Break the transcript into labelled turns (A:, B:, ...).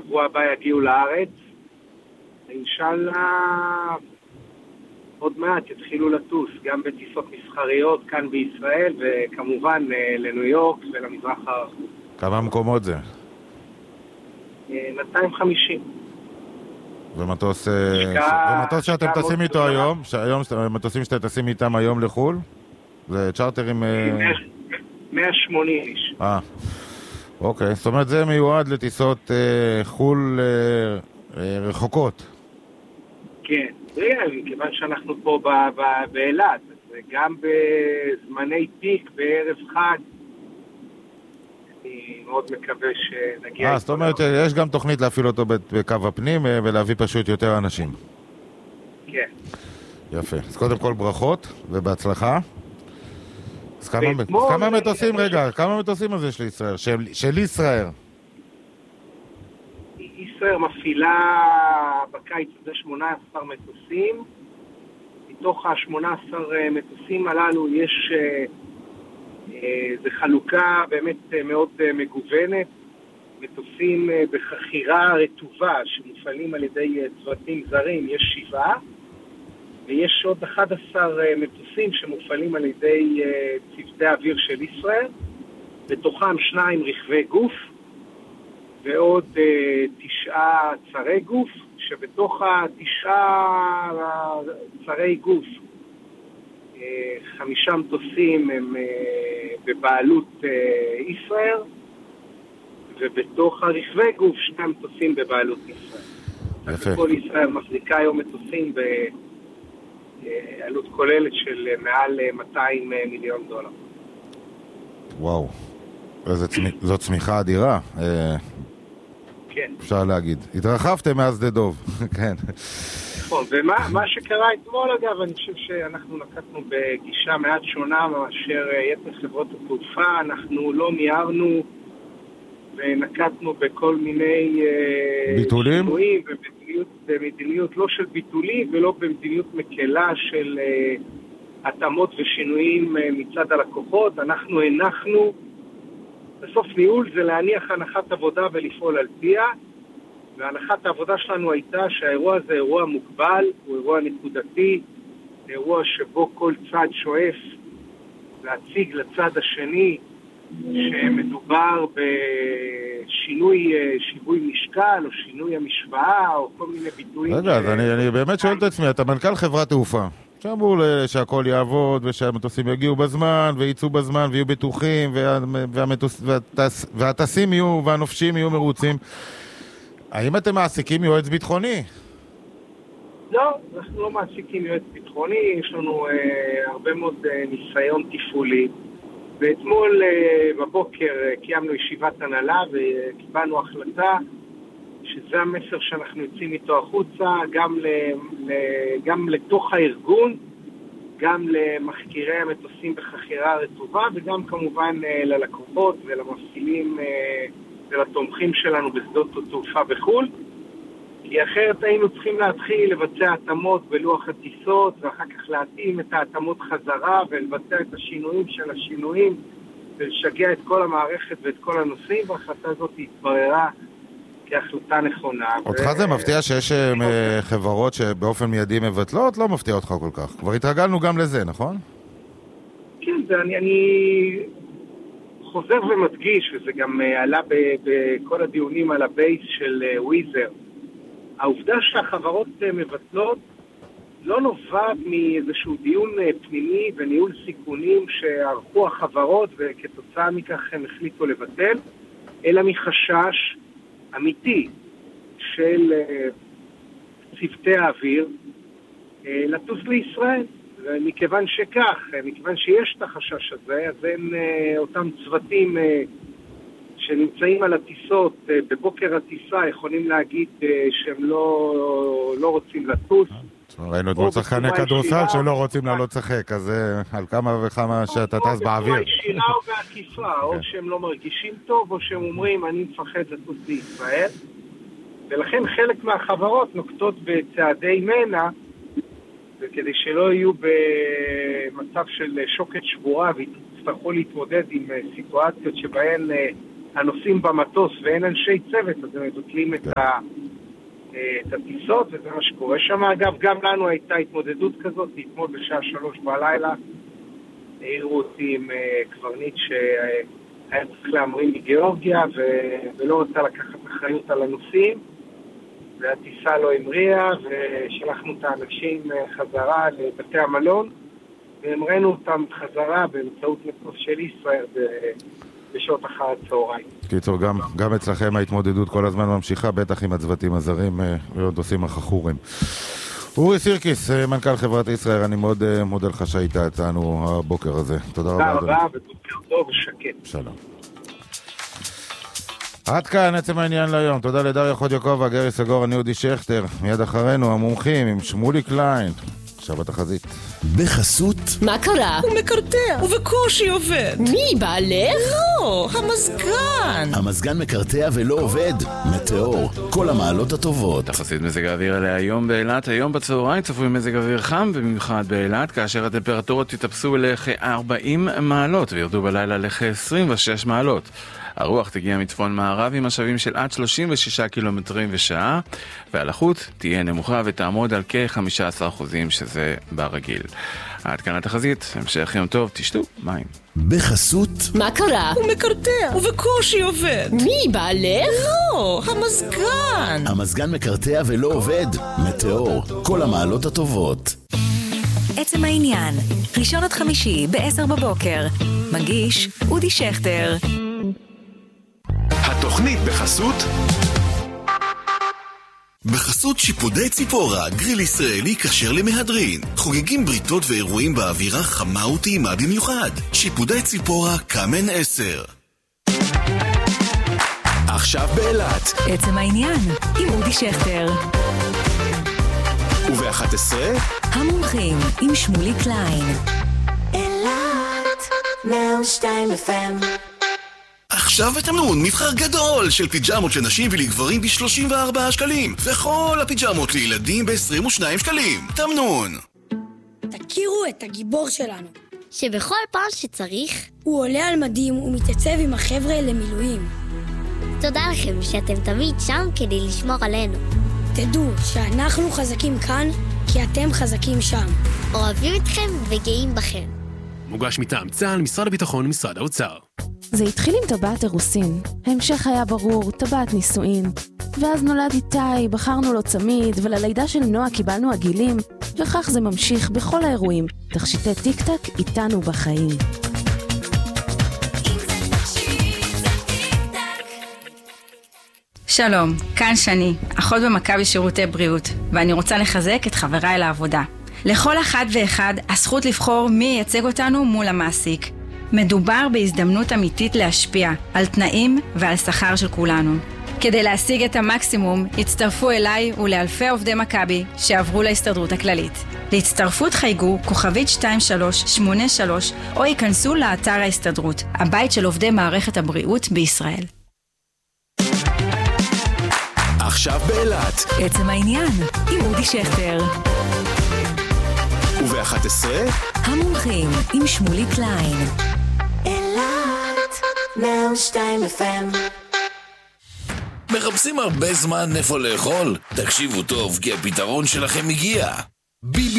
A: שבוע הבא יגיעו לארץ. אינשאללה עוד מעט יתחילו לטוס, גם בטיסות מסחריות כאן בישראל, וכמובן לניו יורק ולמזרח הרחוק.
B: כמה מקומות זה?
A: 250.
B: ומטוס שאתם טסים איתו היום, מטוסים שאתם טסים איתם היום לחול? זה צ'ארטרים...
A: 180 איש.
B: אוקיי, זאת אומרת זה מיועד לטיסות חול רחוקות.
A: כן, כיוון שאנחנו פה באילת, גם בזמני פיק בערב חג, אני מאוד מקווה שנגיע...
B: זאת אומרת, יש גם תוכנית להפעיל אותו בקו הפנים ולהביא פשוט יותר אנשים.
A: כן.
B: יפה. אז קודם כל ברכות ובהצלחה. אז כמה מטוסים, רגע, כמה מטוסים הזה של ישראל? של ישראל?
A: ישראל מפעילה בקיץ הזה 18 מטוסים. מתוך ה-18 מטוסים הללו יש... זו חלוקה באמת מאוד מגוונת, מטוסים בחכירה רטובה שמופעלים על ידי צוותים זרים, יש 7, ויש עוד 11 מטוסים שמופעלים על ידי צוותי האוויר של ישראל, בתוכם 2 רכבי גוף ועוד 9 צרי גוף, שבתוך 9 צרי גוף 5 מטוסים הם בבעלות ישראל, ובתוך הרכבי גוף 2 מטוסים בבעלות ישראל.
B: יפה.
A: כל ישראל מחזיקה היום מטוסים בעלות כוללת של מעל 200 מיליון דולר.
B: וואו, זו צמיחה אדירה.
A: כן.
B: אפשר להגיד. התרחבתם מאז שדה דוב, כן.
A: נכון, ומה שקרה אתמול אגב, אני חושב שאנחנו נקטנו בגישה מעט שונה מאשר יתר חברות התעופה, אנחנו לא מיהרנו ונקטנו בכל מיני
B: ביטולים?
A: שינויים במדיניות לא של ביטולים ולא במדיניות מקלה של התאמות ושינויים מצד הלקוחות. אנחנו הנחנו, בסוף ניהול זה להניח הנחת עבודה ולפעול על פיה, והנחת העבודה שלנו הייתה שהאירוע הזה אירוע מוגבל, הוא אירוע נקודתי, אירוע שבו כל צד שואף להציג לצד השני שמדובר בשינוי שיווי משקל או שינוי המשוואה או כל מיני ביטויים.
B: רגע, אז אני באמת שואל את עצמי, אתה מנכ"ל חברת תעופה, שאמור שהכל יעבוד ושהמטוסים יגיעו בזמן וייצאו בזמן ויהיו בטוחים והטסים יהיו והנופשים יהיו מרוצים. האם אתם מעסיקים יועץ ביטחוני?
A: לא, אנחנו לא מעסיקים יועץ ביטחוני, יש לנו הרבה מאוד ניסיון תפעולי. ואתמול בבוקר קיימנו ישיבת הנהלה וקיבלנו החלטה שזה המסר שאנחנו יוצאים איתו החוצה, גם לתוך הארגון, גם למחקירי המטוסים בחכירה רטובה, וגם כמובן ללקוחות ולמפעילים ולתומכים שלנו בשדות התעופה בחו"ל, כי אחרת היינו צריכים להתחיל לבצע התאמות בלוח הטיסות, ואחר כך להתאים את ההתאמות חזרה ולבצע את השינויים של השינויים ולשגע את כל המערכת ואת כל הנושאים, וההחלטה הזאת התבררה כהחלטה נכונה.
B: אותך זה מפתיע שיש חברות שבאופן מיידי מבטלות? לא מפתיע אותך כל כך. כבר התרגלנו גם לזה, נכון?
A: כן, אני חוזר ומדגיש, וזה גם עלה בכל הדיונים על הבייס של וויזר. העובדה שהחברות מבטלות לא נובעת מאיזשהו דיון פנימי וניהול סיכונים שערכו החברות וכתוצאה מכך הם החליטו לבטל, אלא מחשש אמיתי של צוותי האוויר לטוס לישראל. ומכיוון שכך, מכיוון שיש את החשש הזה, אז אין אותם צוותים שנמצאים על הטיסות בבוקר הטיסה יכולים להגיד שהם לא רוצים לטוס.
B: ראינו את שחקני כדורסל שלא רוצים לעלות לשחק, אז על כמה וכמה שאתה טס באוויר.
A: או ישירה או בעקיפה, או שהם לא מרגישים טוב, או שהם אומרים אני מפחד לטוס לישראל. ולכן חלק מהחברות נוקטות בצעדי מנע, וכדי שלא יהיו במצב של שוקת שבורה ויצטרכו להתמודד עם סיטואציות שבהן הנוסעים במטוס ואין אנשי צוות, אז הם מבטלים את הטיסות, וזה מה שקורה שם. אגב, גם לנו הייתה התמודדות כזאת, אתמול בשעה 3 בלילה, העירו אותי עם קברניט שהיה צריך להמריא מגיאורגיה, ולא רצה לקחת אחריות על הנוסעים, והטיסה לא המריאה, ושלחנו את האנשים חזרה לבתי המלון, והמראנו אותם חזרה באמצעות מטוס של ישראל בשעות אחר הצהריים.
B: קיצור, גם אצלכם ההתמודדות כל הזמן ממשיכה, בטח עם הצוותים הזרים ועוד עושים החחורים. אורי סירקיס, מנכ"ל חברת ישראל, אני מאוד מודה לך שהיית איתנו הבוקר הזה. תודה רבה.
A: תודה רבה, ובוקר טוב ושקט.
B: שלום. עד כאן עצם העניין להיום. תודה לדריה חודיוקובה, גרי סגור, אני אודי שכטר. מיד אחרינו המומחים עם שמולי קליין. עכשיו התחזית.
C: בחסות.
D: מה קרה?
E: הוא מקרטע, ובקושי עובד.
D: מי, בעלך?
E: לא, המזגן.
C: המזגן מקרטע ולא עובד. מטאור, כל המעלות הטובות.
F: תחסית מזג האוויר לאהיום באילת. היום בצהריים צפוי מזג אוויר חם במיוחד באילת, כאשר הטמפרטורות יתאפסו לכ-40 מעלות וירדו בלילה לכ-26 מעלות. הרוח תגיע מצפון מערב עם משאבים של עד 36 קילומטרים בשעה, והלחות תהיה נמוכה ותעמוד על כ-15%, שזה ברגיל. עד כאן התחזית, המשך יום טוב, תשתו מים.
C: בחסות.
D: מה קרה?
E: הוא מקרטע, ובקושי עובד.
D: מי, בעלך?
E: לא, המזגן.
C: המזגן מקרטע ולא עובד. מטאור, כל המעלות הטובות.
G: עצם העניין, ראשון עד חמישי ב-10 בבוקר. מגיש אודי שכטר.
H: התוכנית בחסות שיפודי ציפורה, גריל ישראלי כשר למהדרין. חוגגים בריתות ואירועים באווירה חמה וטעימה במיוחד. שיפודי ציפורה, קאמן 10. עכשיו באילת.
G: עצם העניין, עם אודי שכטר.
H: וב-11
G: המומחים עם שמולי קליין.
I: אילת 102 FM.
H: עכשיו בתמנון, מבחר גדול של פיג'מות לנשים ולגברים ב-34 שקלים, וכל הפיג'מות לילדים ב-22 שקלים. תמנון.
J: תכירו את הגיבור שלנו,
K: שבכל פעם שצריך
J: הוא עולה על מדים ומתייצב עם החבר'ה למילואים.
K: תודה לכם שאתם תמיד שם כדי לשמור עלינו.
J: תדעו שאנחנו חזקים כאן כי אתם חזקים שם.
K: אוהבים אתכם וגאים בכם.
L: מוגש מטעם צה"ל, משרד הביטחון ומשרד האוצר.
M: זה התחיל עם טבעת אירוסין. ההמשך היה ברור, טבעת נישואין. ואז נולד איתי, בחרנו לו צמיד, וללידה של נועה קיבלנו עגילים, וכך זה ממשיך בכל האירועים. תכשיטי טיק-טק איתנו בחיים.
N: שלום, כאן שני, אחות במכבי שירותי בריאות, ואני רוצה לחזק את חבריי לעבודה. לכל אחד ואחד הזכות לבחור מי ייצג אותנו מול המעסיק. מדובר בהזדמנות אמיתית להשפיע על תנאים ועל שכר של כולנו. כדי להשיג את המקסימום, הצטרפו אליי ולאלפי עובדי מכבי שעברו להסתדרות הכללית. להצטרפות חייגו כוכבית 2383 או ייכנסו לאתר ההסתדרות, הבית של עובדי מערכת הבריאות בישראל.
H: עכשיו באילת.
G: עצם העניין, עם אודי שכטר.
H: וב-11
G: המומחים עם שמולי קליין.
I: אילת 102 FM.
H: מחפשים הרבה זמן איפה לאכול? תקשיבו טוב, כי הפתרון שלכם הגיע. ביבי